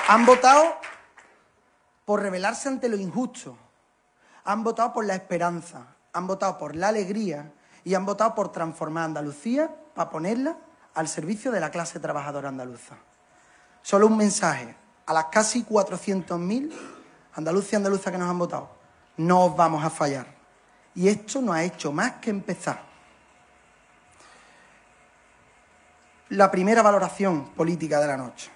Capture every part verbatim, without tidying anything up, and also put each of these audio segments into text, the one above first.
Han votado por rebelarse ante lo injusto, han votado por la esperanza, han votado por la alegría y han votado por transformar Andalucía para ponerla al servicio de la clase trabajadora andaluza. Solo un mensaje a las casi cuatrocientos mil andaluces y andaluzas que nos han votado. No os vamos a fallar. Y esto no ha hecho más que empezar. La primera valoración política de la noche.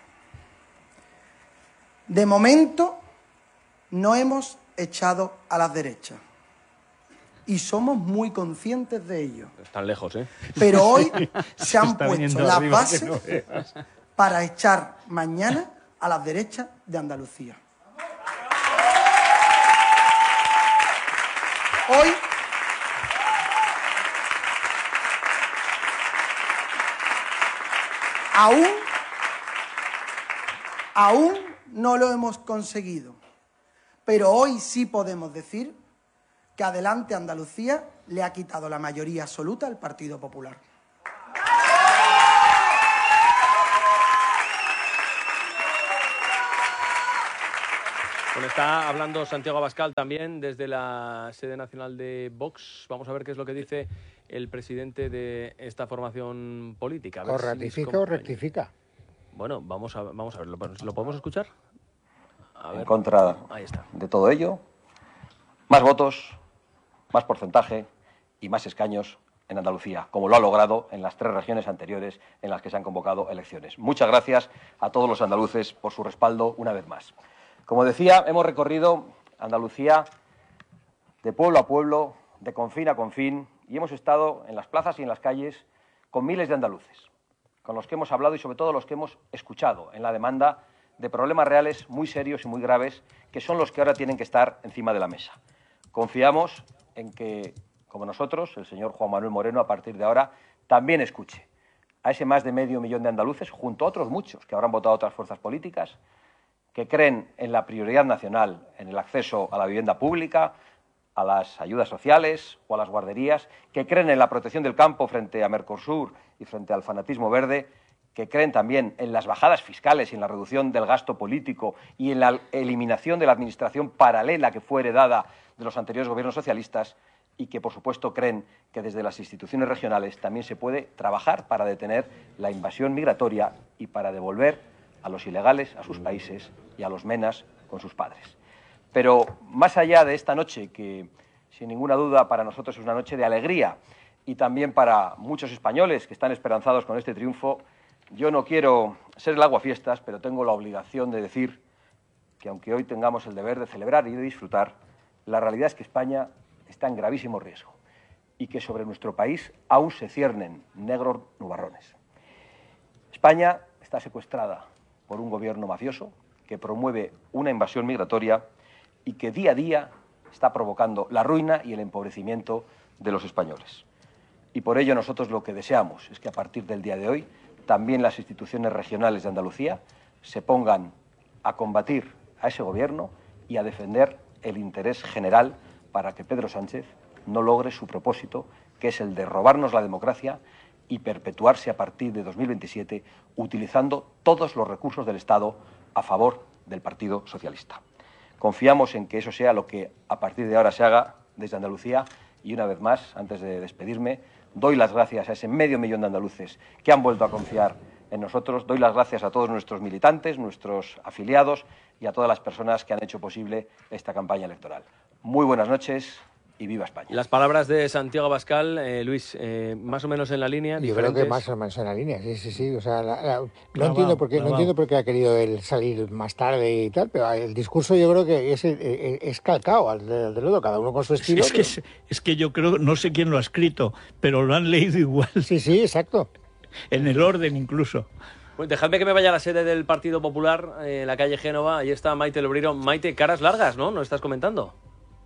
De momento, no hemos echado a las derechas. Y somos muy conscientes de ello. Están lejos, ¿eh? Pero hoy se han puesto las bases no para echar mañana a las derechas de Andalucía. Hoy aún, aún no lo hemos conseguido, pero hoy sí podemos decir que Adelante Andalucía le ha quitado la mayoría absoluta al Partido Popular. Bueno, está hablando Santiago Abascal también desde la sede nacional de Vox. Vamos a ver qué es lo que dice el presidente de esta formación política. O ratifica si o rectifica. Bueno, vamos a, vamos a ver, ¿lo, ¿lo podemos escuchar? A ver. En contra Ahí está. de todo ello, más votos, más porcentaje y más escaños en Andalucía, como lo ha logrado en las tres regiones anteriores en las que se han convocado elecciones. Muchas gracias a todos los andaluces por su respaldo una vez más. Como decía, hemos recorrido Andalucía de pueblo a pueblo, de confín a confín, y hemos estado en las plazas y en las calles con miles de andaluces, con los que hemos hablado y sobre todo los que hemos escuchado en la demanda de problemas reales muy serios y muy graves, que son los que ahora tienen que estar encima de la mesa. Confiamos en que, como nosotros, el señor Juan Manuel Moreno, a partir de ahora, también escuche a ese más de medio millón de andaluces, junto a otros muchos que habrán votado a otras fuerzas políticas, que creen en la prioridad nacional, en el acceso a la vivienda pública, a las ayudas sociales o a las guarderías, que creen en la protección del campo frente a Mercosur y frente al fanatismo verde, que creen también en las bajadas fiscales y en la reducción del gasto político y en la eliminación de la administración paralela que fue heredada de los anteriores gobiernos socialistas, y que, por supuesto, creen que desde las instituciones regionales también se puede trabajar para detener la invasión migratoria y para devolver a los ilegales a sus países y a los menas con sus padres. Pero más allá de esta noche, que sin ninguna duda para nosotros es una noche de alegría y también para muchos españoles que están esperanzados con este triunfo, yo no quiero ser el aguafiestas, pero tengo la obligación de decir que aunque hoy tengamos el deber de celebrar y de disfrutar, la realidad es que España está en gravísimo riesgo y que sobre nuestro país aún se ciernen negros nubarrones. España está secuestrada por un gobierno mafioso que promueve una invasión migratoria y que día a día está provocando la ruina y el empobrecimiento de los españoles. Y por ello nosotros lo que deseamos es que a partir del día de hoy también las instituciones regionales de Andalucía se pongan a combatir a ese gobierno y a defender el interés general para que Pedro Sánchez no logre su propósito, que es el de robarnos la democracia y perpetuarse a partir de dos mil veintisiete utilizando todos los recursos del Estado a favor del Partido Socialista. Confiamos en que eso sea lo que a partir de ahora se haga desde Andalucía y, una vez más, antes de despedirme, doy las gracias a ese medio millón de andaluces que han vuelto a confiar en nosotros, doy las gracias a todos nuestros militantes, nuestros afiliados y a todas las personas que han hecho posible esta campaña electoral. Muy buenas noches y viva España. Las palabras de Santiago Abascal, eh, Luis, eh, más o menos en la línea. Yo diferentes... creo que más o menos en la línea, sí, sí, sí. O sea, la, la, no, no, entiendo por qué, no, no entiendo por qué ha querido él salir más tarde y tal, pero el discurso yo creo que es, es, es calcado al del de otro, cada uno con su estilo. Es que, es, es que yo creo, no sé quién lo ha escrito, pero lo han leído igual. Sí, sí, exacto. En el orden incluso. Pues dejadme que me vaya a la sede del Partido Popular, en eh, la calle Génova. Ahí está Maite Lobrero. Maite, caras largas, ¿no? ¿No estás comentando?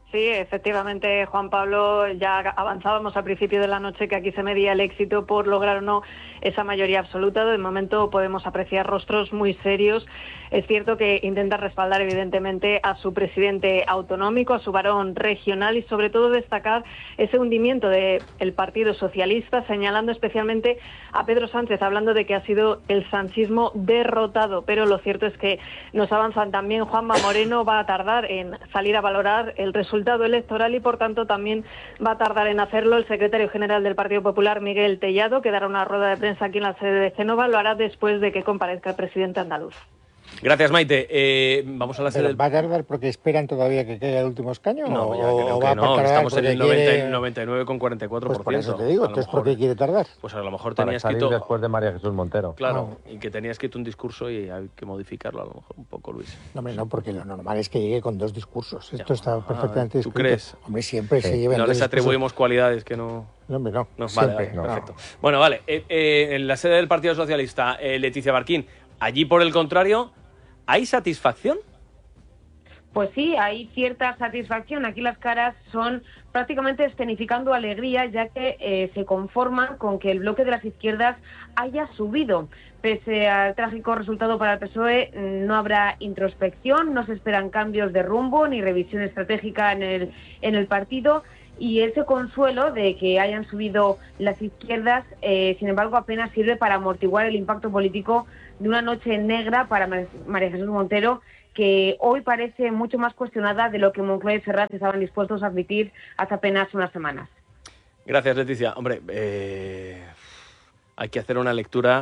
Sí, efectivamente, Juan Pablo, ya avanzábamos al principio de la noche que aquí se medía el éxito por lograr o no esa mayoría absoluta. De momento podemos apreciar rostros muy serios. Es cierto que intenta respaldar evidentemente a su presidente autonómico, a su varón regional y sobre todo destacar ese hundimiento del Partido Socialista, señalando especialmente a Pedro Sánchez, hablando de que ha sido el sanchismo derrotado. Pero lo cierto es que nos avanzan también. Juanma Moreno va a tardar en salir a valorar el resultado electoral y por tanto también va a tardar en hacerlo el secretario general del Partido Popular, Miguel Tellado, que dará una rueda de prensa aquí en la sede de Génova. Lo hará después de que comparezca el presidente andaluz. Gracias, Maite. Eh, vamos a la sede del... ¿Va a tardar porque esperan todavía que caiga el último escaño? No, ya o, creo o que va no. a Estamos en el noventa, quiere... noventa y nueve coma cuarenta y cuatro por ciento. Pues por eso te digo, A lo entonces mejor- ¿por qué quiere tardar? Pues a lo mejor Para tenía salir escrito... después de María Jesús Montero. Claro, y que tenía escrito un discurso y hay que modificarlo a lo mejor un poco, Luis. No, hombre, no, porque lo normal es que llegue con dos discursos. Esto Ya, está ah, perfectamente ¿tú escrito. crees? Hombre, siempre Sí. se llevan No dos les discursos. atribuimos cualidades que no... No, hombre, no. No, vale, siempre, vale, no. perfecto. Bueno, vale. Eh, eh, en la sede del Partido Socialista, eh, Leticia Barquín, allí por el contrario, ¿hay satisfacción? Pues sí, hay cierta satisfacción. Aquí las caras son prácticamente escenificando alegría, ya que eh, se conforman con que el bloque de las izquierdas haya subido. Pese al trágico resultado para el P S O E, no habrá introspección, no se esperan cambios de rumbo ni revisión estratégica en el, en el partido. Y ese consuelo de que hayan subido las izquierdas, eh, sin embargo, apenas sirve para amortiguar el impacto político de una noche negra para María Jesús Montero, que hoy parece mucho más cuestionada de lo que Moncloa y Ferraz estaban dispuestos a admitir hace apenas unas semanas. Gracias, Leticia. Hombre, eh, hay que hacer una lectura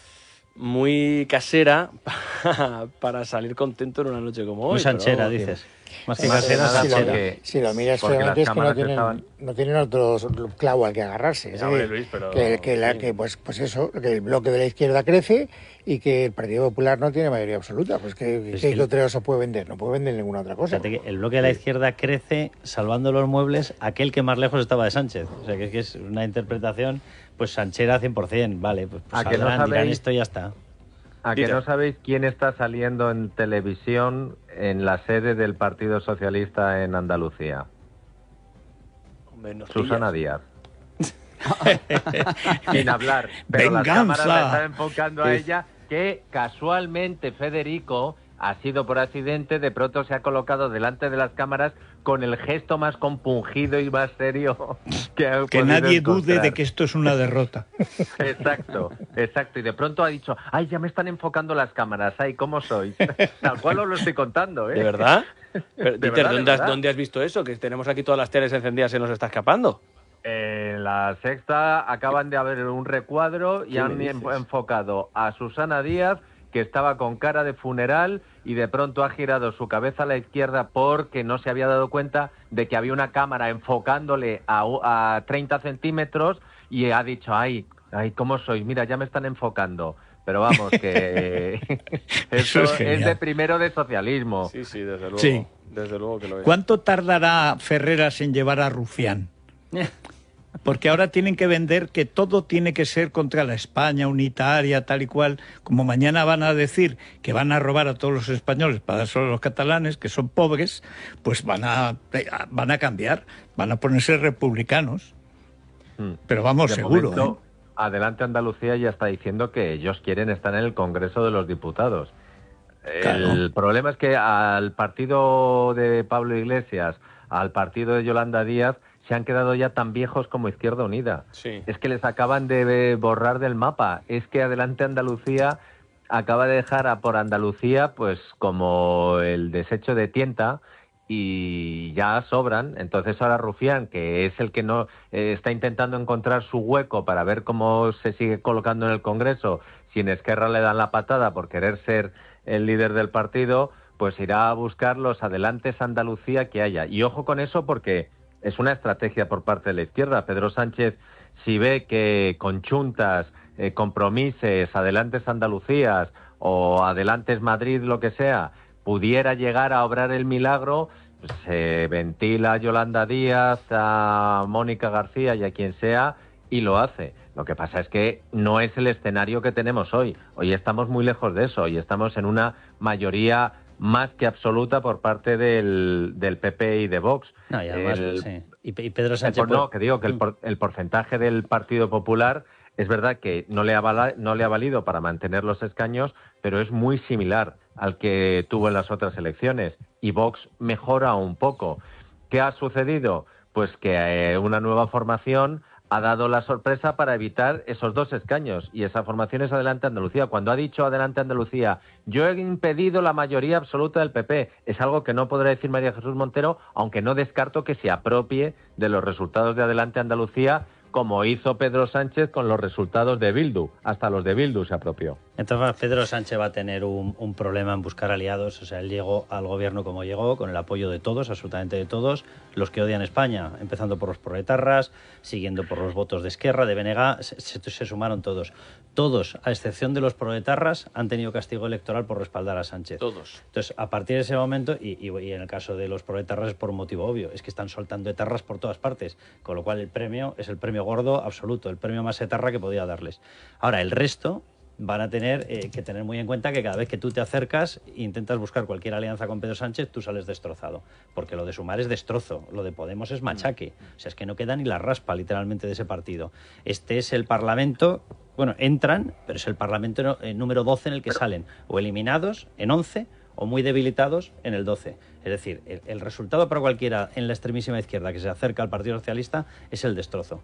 muy casera para, para salir contento en una noche como hoy. Muy sanchera, pero, dices. Más que Más que casera, nada si, lo, sanchera. si lo miras porque solamente las es que no cámaras tienen, estaban- no tienen otro clavo al que agarrarse. Ya, ¿sí? hombre, Luis, pero- que, que, la, sí. que pues, pues eso, que el bloque de la izquierda crece y que el Partido Popular no tiene mayoría absoluta. Pues que, Es ¿qué que el- otro se puede vender? No puede vender ninguna otra cosa. Fíjate que el bloque de la izquierda crece salvando los muebles aquel que más lejos estaba de Sánchez. O sea, que es, que es una interpretación pues sanchera cien por ciento. Vale, pues, pues ¿A que no saldrán, dirán sabéis? esto y ya está. ¿A que Dice. no sabéis quién está saliendo en televisión en la sede del Partido Socialista en Andalucía? Hombre, nos Susana pillas. Díaz. Sin hablar. Pero las ¡Venganza! cámaras la están enfocando a ella, que casualmente Federico ha sido por accidente, de pronto se ha colocado delante de las cámaras con el gesto más compungido y más serio que ha Que podido nadie dude encontrar. de que esto es una derrota. Exacto, exacto. Y de pronto ha dicho, ay, ya me están enfocando las cámaras, ay, ¿cómo sois? Tal cual os lo estoy contando, ¿eh? ¿De verdad? Pero, De Dieter, verdad, de ¿dónde, has, verdad. dónde has visto eso? Que tenemos aquí todas las teles encendidas y se nos está escapando. En la Sexta acaban de haber un recuadro y ¿Qué han me dices? en- enfocado a Susana Díaz, que estaba con cara de funeral, y de pronto ha girado su cabeza a la izquierda porque no se había dado cuenta de que había una cámara enfocándole a, u- a treinta centímetros, y ha dicho, ay, ay, ¿cómo sois? Mira, ya me están enfocando. Pero vamos, que Eso esto es es, genial. de primero de socialismo. Sí, sí, desde luego. Sí. Desde luego que lo es. ¿Cuánto tardará Ferreras en llevar a Rufián? Porque ahora tienen que vender que todo tiene que ser contra la España unitaria, tal y cual. Como mañana van a decir que van a robar a todos los españoles para dárselo a los catalanes, que son pobres, pues van a, van a cambiar, van a ponerse republicanos. Mm. Pero vamos, De seguro. momento, ¿eh? Adelante Andalucía ya está diciendo que ellos quieren estar en el Congreso de los Diputados. Claro. El problema es que al partido de Pablo Iglesias, al partido de Yolanda Díaz, se han quedado ya tan viejos como Izquierda Unida. Sí. Es que les acaban de borrar del mapa. Es que Adelante Andalucía acaba de dejar a por Andalucía pues como el desecho de tienta, y ya sobran. Entonces ahora Rufián, que es el que no eh, está intentando encontrar su hueco para ver cómo se sigue colocando en el Congreso, si en Esquerra le dan la patada por querer ser el líder del partido, pues irá a buscar los adelantes Andalucía que haya. Y ojo con eso, porque es una estrategia por parte de la izquierda. Pedro Sánchez, si ve que con chuntas, eh, compromises, adelantes Andalucías o adelantes Madrid, lo que sea, pudiera llegar a obrar el milagro, pues se ventila a Yolanda Díaz, a Mónica García y a quien sea, y lo hace. Lo que pasa es que no es el escenario que tenemos hoy. Hoy estamos muy lejos de eso. Hoy estamos en una mayoría más que absoluta por parte del, del P P y de Vox. No, y además, el, sí. y, y Pedro Sánchez... El, no, que digo que el, por, el porcentaje del Partido Popular es verdad que no le, ha vala, no le ha valido para mantener los escaños, pero es muy similar al que tuvo en las otras elecciones. Y Vox mejora un poco. ¿Qué ha sucedido? Pues que eh, una nueva formación ha dado la sorpresa para evitar esos dos escaños, y esa formación es Adelante Andalucía. Cuando ha dicho Adelante Andalucía, yo he impedido la mayoría absoluta del P P, es algo que no podrá decir María Jesús Montero, aunque no descarto que se apropie de los resultados de Adelante Andalucía, como hizo Pedro Sánchez con los resultados de Bildu. Hasta los de Bildu se apropió. Entonces Pedro Sánchez va a tener un, un problema en buscar aliados. O sea, él llegó al gobierno como llegó, con el apoyo de todos, absolutamente de todos, los que odian España, empezando por los proetarras, siguiendo por los votos de Esquerra, de B N G, se, se, se sumaron todos. Todos, a excepción de los proetarras, han tenido castigo electoral por respaldar a Sánchez. Todos. Entonces, a partir de ese momento, y, y, y en el caso de los proetarras es por un motivo obvio, es que están soltando etarras por todas partes, con lo cual el premio es el premio gordo absoluto, el premio más etarra que podía darles. Ahora, el resto van a tener eh, que tener muy en cuenta que cada vez que tú te acercas e intentas buscar cualquier alianza con Pedro Sánchez, tú sales destrozado, porque lo de Sumar es destrozo, lo de Podemos es machaque, o sea, es que no queda ni la raspa literalmente de ese partido. Este es el Parlamento, bueno, entran, pero es el Parlamento eh, número doce en el que salen o eliminados en once o muy debilitados en el doce. Es decir, el, el resultado para cualquiera en la extremísima izquierda que se acerca al Partido Socialista es el destrozo.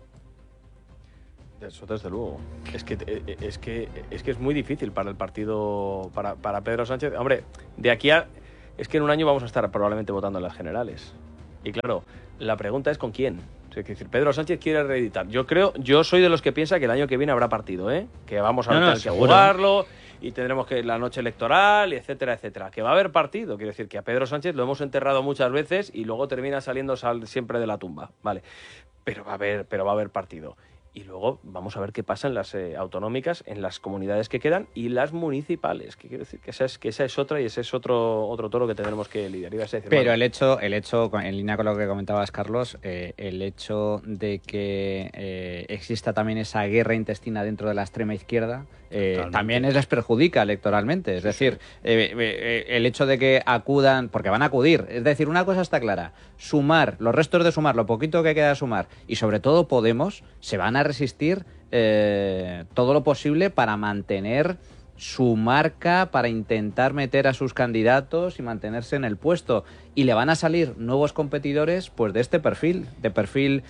Eso desde luego. Es que es que es que es muy difícil para el partido, para, para Pedro Sánchez. Hombre, de aquí a es que en un año vamos a estar probablemente votando en las generales. Y claro, la pregunta es ¿con quién? O sea, es decir, Pedro Sánchez quiere reeditar. Yo creo, yo soy de los que piensa que el año que viene habrá partido, ¿eh? Que vamos a no, tener no, que jugarlo y tendremos que la noche electoral, etcétera, etcétera. Que va a haber partido. Quiero decir que a Pedro Sánchez lo hemos enterrado muchas veces y luego termina saliendo sal, siempre de la tumba, vale. Pero va a haber, pero va a haber partido. Y luego vamos a ver qué pasa en las eh, autonómicas, en las comunidades que quedan y las municipales. Que quiero decir que esa es que esa es otra y ese es otro otro toro que tendremos que lidiar. Ibas a decir, Pero bueno, el hecho, el hecho, en línea con lo que comentabas, Carlos, eh, el hecho de que eh, exista también esa guerra intestina dentro de la extrema izquierda, eh, también les perjudica electoralmente. Es sí, decir, sí. Eh, eh, el hecho de que acudan, porque van a acudir. Es decir, una cosa está clara: Sumar, los restos de Sumar, lo poquito que queda de Sumar, y sobre todo Podemos, se van a resistir eh, todo lo posible para mantener su marca, para intentar meter a sus candidatos y mantenerse en el puesto. Y le van a salir nuevos competidores pues de este perfil, de perfil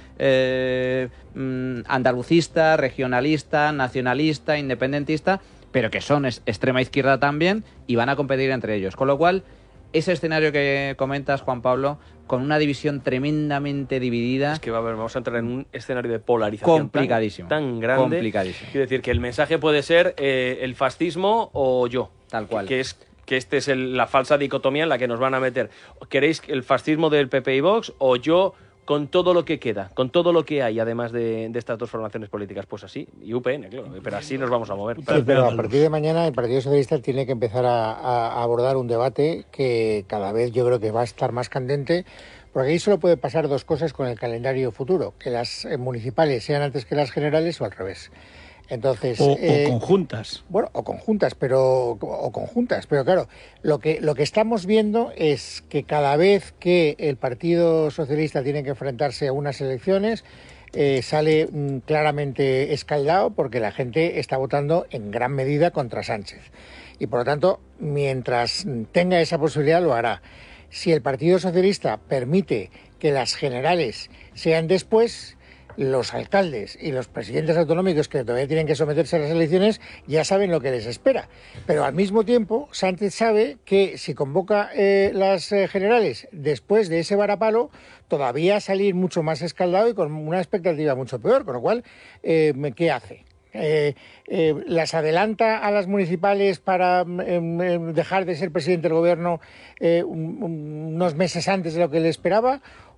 eh, andalucista, regionalista, nacionalista, independentista, pero que son es, extrema izquierda también, y van a competir entre ellos. Con lo cual, ese escenario que comentas, Juan Pablo, con una división tremendamente dividida... Es que va a haber, vamos a entrar en un escenario de polarización complicadísimo, tan, tan grande. Complicadísimo. Quiero decir que el mensaje puede ser eh, el fascismo o yo. Tal cual. Que es que esta es el, la falsa dicotomía en la que nos van a meter. ¿Queréis el fascismo del P P y Vox o yo con todo lo que queda, con todo lo que hay, además de, de estas dos formaciones políticas? Pues así, y U P N, claro, pero así nos vamos a mover. Sí, pero a partir de mañana el Partido Socialista tiene que empezar a, a abordar un debate que cada vez yo creo que va a estar más candente, porque ahí solo puede pasar dos cosas con el calendario futuro: que las eh, municipales sean antes que las generales o al revés. Entonces, o, eh, o conjuntas. Bueno, o conjuntas, pero o conjuntas, pero claro, lo que lo que estamos viendo es que cada vez que el Partido Socialista tiene que enfrentarse a unas elecciones, eh, sale mm, claramente escaldado, porque la gente está votando en gran medida contra Sánchez. Y por lo tanto, mientras tenga esa posibilidad, lo hará. Si el Partido Socialista permite que las generales sean después, los alcaldes y los presidentes autonómicos que todavía tienen que someterse a las elecciones ya saben lo que les espera. Pero al mismo tiempo, Sánchez sabe que si convoca eh, las eh, generales después de ese varapalo, todavía salir mucho más escaldado y con una expectativa mucho peor. Con lo cual, eh, ¿qué hace? Eh, eh, ¿Las adelanta a las municipales para eh, dejar de ser presidente del gobierno eh, un, unos meses antes de lo que le esperaba?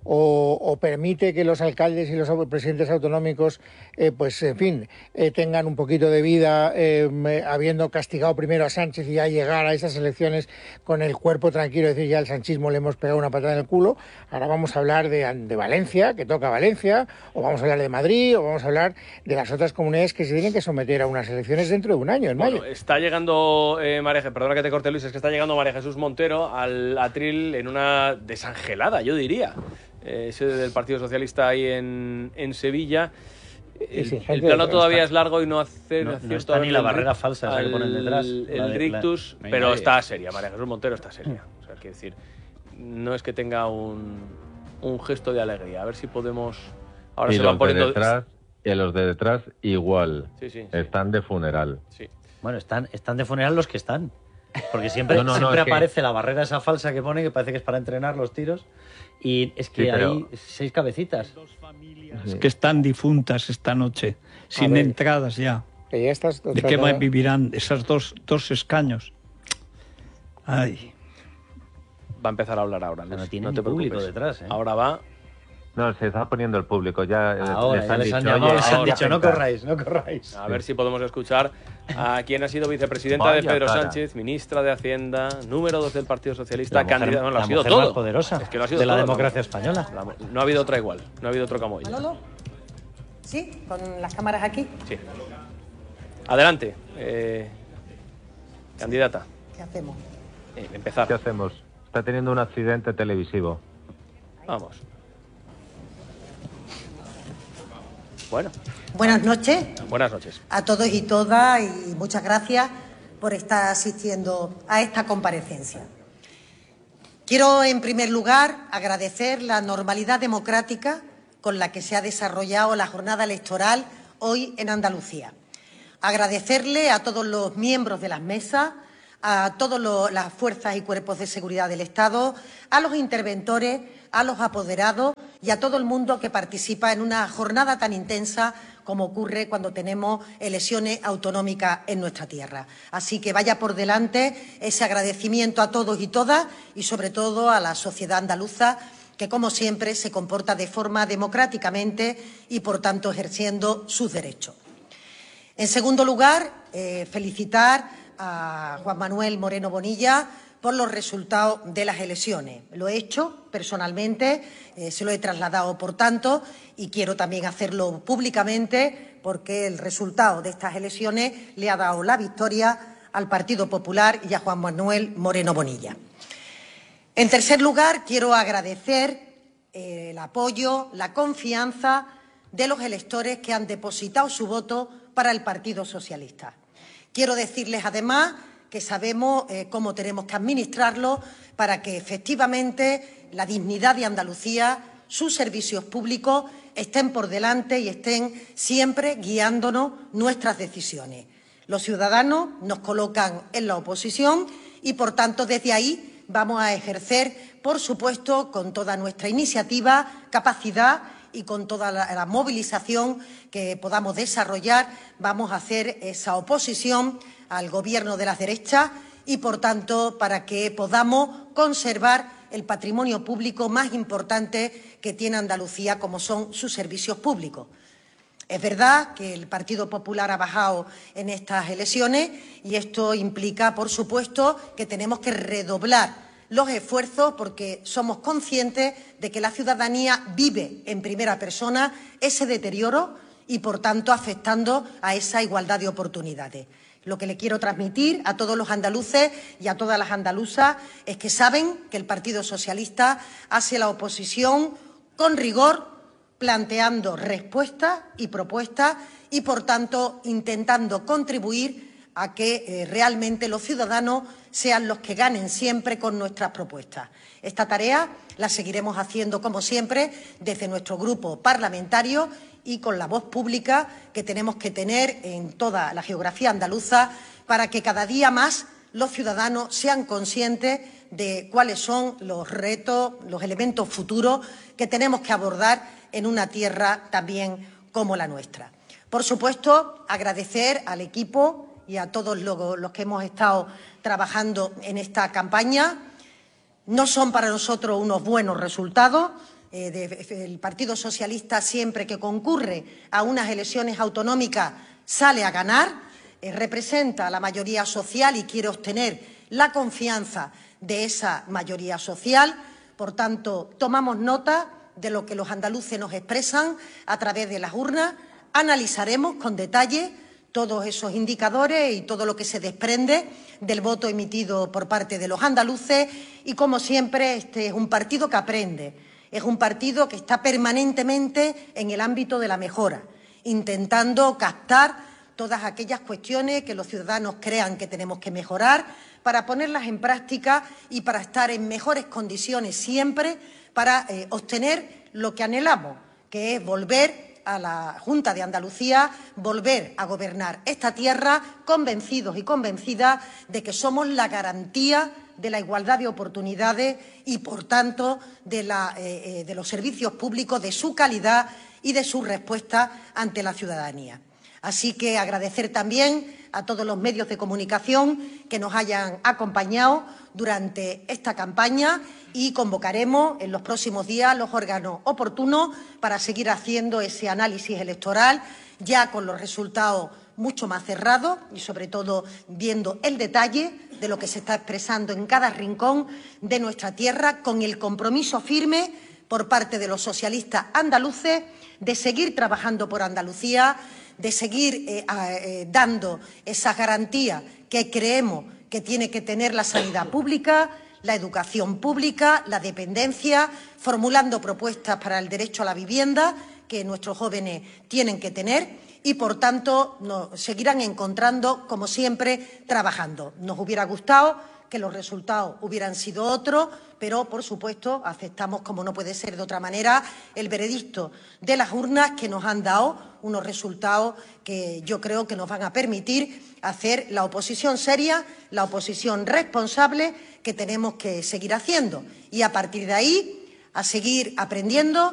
o, o permite que los alcaldes y los presidentes autonómicos, eh, pues en fin, eh, tengan un poquito de vida, eh, habiendo castigado primero a Sánchez y ya llegar a esas elecciones con el cuerpo tranquilo, decir ya al sanchismo le hemos pegado una patada en el culo. Ahora vamos a hablar de, de Valencia, que toca Valencia, o vamos a hablar de Madrid, o vamos a hablar de las otras comunidades que se tienen que someter a unas elecciones dentro de un año, en bueno, mayo. Está llegando, eh, María, perdona que te corte, Luis, es que está llegando María Jesús Montero al atril en una desangelada, yo diría. Eh, sede del Partido Socialista ahí en, en Sevilla. El, sí, el plano todavía está, es largo y no hace no, no está ni la barrera al, falsa al, que ponen detrás. El, el rictus, la, pero está seria. María Jesús Montero está seria. O sea, quiero decir, no es que tenga un, un gesto de alegría. A ver si podemos... Ahora y se los van poniendo... de detrás, y los de detrás igual. Sí, sí, sí. Están de funeral. Sí. Bueno, están, están de funeral los que están. Porque siempre, no, no, siempre no, aparece que... la barrera esa falsa que pone, que parece que es para entrenar los tiros. Y es que sí, pero... hay seis cabecitas. Es que están difuntas esta noche, sin ver, entradas ya. Que ya estás ¿De qué vivirán esas dos, dos escaños? Ay. Va a empezar a hablar ahora. No, no tiene no te público detrás. ¿eh? Ahora va. No, se está poniendo el público. Ya ahora, les han les dicho, han llamado, les han ahora, dicho no corráis, no corráis. A ver si podemos escuchar a quien ha sido vicepresidenta Vaya de Pedro cara. Sánchez, ministra de Hacienda, número dos del Partido Socialista, la mujer, candidata. No, lo la ha sido mujer todo. más poderosa es que lo ha sido de la todo, democracia ¿no? española. La, no ha habido otra igual, no ha habido otro como ella. ¿Manolo? ¿Sí? ¿Con las cámaras aquí? Sí. Adelante, eh, candidata. ¿Qué hacemos? Eh, empezar. ¿Qué hacemos? Está teniendo un accidente televisivo. Vamos. Bueno. Buenas noches. Buenas noches. A todos y todas y muchas gracias por estar asistiendo a esta comparecencia. Quiero, en primer lugar, agradecer la normalidad democrática con la que se ha desarrollado la jornada electoral hoy en Andalucía. Agradecerle a todos los miembros de las mesas, a todas las fuerzas y cuerpos de seguridad del Estado, a los interventores, a los apoderados y a todo el mundo que participa en una jornada tan intensa como ocurre cuando tenemos elecciones autonómicas en nuestra tierra. Así que vaya por delante ese agradecimiento a todos y todas y, sobre todo, a la sociedad andaluza, que, como siempre, se comporta de forma democráticamente y, por tanto, ejerciendo sus derechos. En segundo lugar, eh, felicitar a Juan Manuel Moreno Bonilla por los resultados de las elecciones. Lo he hecho personalmente, eh, se lo he trasladado, por tanto, y quiero también hacerlo públicamente porque el resultado de estas elecciones le ha dado la victoria al Partido Popular y a Juan Manuel Moreno Bonilla. En tercer lugar, quiero agradecer eh, el apoyo, la confianza de los electores que han depositado su voto para el Partido Socialista. Quiero decirles, además, que sabemos eh, cómo tenemos que administrarlo para que, efectivamente, la dignidad de Andalucía, sus servicios públicos, estén por delante y estén siempre guiándonos nuestras decisiones. Los ciudadanos nos colocan en la oposición y, por tanto, desde ahí vamos a ejercer, por supuesto, con toda nuestra iniciativa, capacidad y con toda la, la movilización que podamos desarrollar, vamos a hacer esa oposición al Gobierno de las derechas y, por tanto, para que podamos conservar el patrimonio público más importante que tiene Andalucía, como son sus servicios públicos. Es verdad que el Partido Popular ha bajado en estas elecciones y esto implica, por supuesto, que tenemos que redoblar los esfuerzos porque somos conscientes de que la ciudadanía vive en primera persona ese deterioro y, por tanto, afectando a esa igualdad de oportunidades. Lo que le quiero transmitir a todos los andaluces y a todas las andaluzas es que saben que el Partido Socialista hace la oposición con rigor, planteando respuestas y propuestas y, por tanto, intentando contribuir a que eh, realmente los ciudadanos sean los que ganen siempre con nuestras propuestas. Esta tarea la seguiremos haciendo, como siempre, desde nuestro grupo parlamentario y con la voz pública que tenemos que tener en toda la geografía andaluza para que cada día más los ciudadanos sean conscientes de cuáles son los retos, los elementos futuros que tenemos que abordar en una tierra también como la nuestra. Por supuesto, agradecer al equipo y a todos los que hemos estado trabajando en esta campaña. No son para nosotros unos buenos resultados, eh, del Partido Socialista, siempre que concurre a unas elecciones autonómicas, sale a ganar, eh, representa a la mayoría social y quiere obtener la confianza de esa mayoría social. Por tanto, tomamos nota de lo que los andaluces nos expresan a través de las urnas, analizaremos con detalle todos esos indicadores y todo lo que se desprende del voto emitido por parte de los andaluces y, como siempre, este es un partido que aprende, es un partido que está permanentemente en el ámbito de la mejora, intentando captar todas aquellas cuestiones que los ciudadanos crean que tenemos que mejorar para ponerlas en práctica y para estar en mejores condiciones siempre para eh, obtener lo que anhelamos, que es volver a la Junta de Andalucía, volver a gobernar esta tierra convencidos y convencidas de que somos la garantía de la igualdad de oportunidades y, por tanto, de, la, eh, eh, de los servicios públicos, de su calidad y de su respuesta ante la ciudadanía. Así que agradecer también a todos los medios de comunicación que nos hayan acompañado durante esta campaña y convocaremos en los próximos días los órganos oportunos para seguir haciendo ese análisis electoral, ya con los resultados mucho más cerrados y, sobre todo, viendo el detalle de lo que se está expresando en cada rincón de nuestra tierra, con el compromiso firme por parte de los socialistas andaluces de seguir trabajando por Andalucía, de seguir eh, eh, dando esas garantías que creemos que tiene que tener la sanidad pública, la educación pública, la dependencia, formulando propuestas para el derecho a la vivienda que nuestros jóvenes tienen que tener y, por tanto, nos seguirán encontrando, como siempre, trabajando. Nos hubiera gustado que los resultados hubieran sido otros, pero, por supuesto, aceptamos, como no puede ser de otra manera, el veredicto de las urnas que nos han dado unos resultados que yo creo que nos van a permitir hacer la oposición seria, la oposición responsable que tenemos que seguir haciendo. Y, a partir de ahí, a seguir aprendiendo,